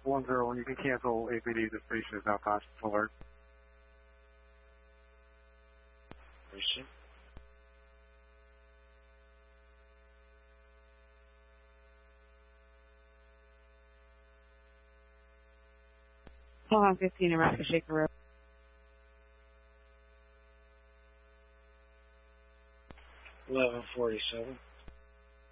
10, you can cancel APD. The station is now conscious alert. Station. Pahang 15, Nebraska Shaker Road. 1147.